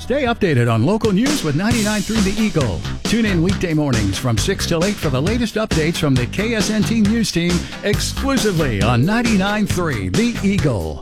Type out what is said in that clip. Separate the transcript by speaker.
Speaker 1: Stay updated on local news with 99.3 The Eagle. Tune in weekday mornings from 6 till 8 for the latest updates from the KSNT News team exclusively on 99.3 The Eagle.